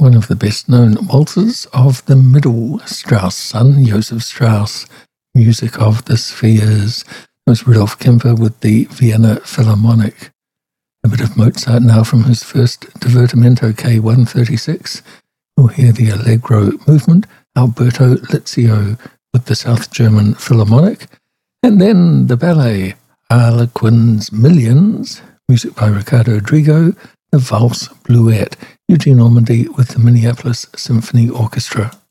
one of the best-known waltzes of the middle Strauss son, Joseph Strauss. Music of the Spheres. It was Rudolf Kemper with the Vienna Philharmonic. A bit of Mozart now from his first Divertimento K136. We'll hear the Allegro movement, Alberto Lizio with the South German Philharmonic, and then the ballet, Harlequin's Millions, music by Ricardo Drigo, the Valse Bluette, Eugene Ormandy with the Minneapolis Symphony Orchestra.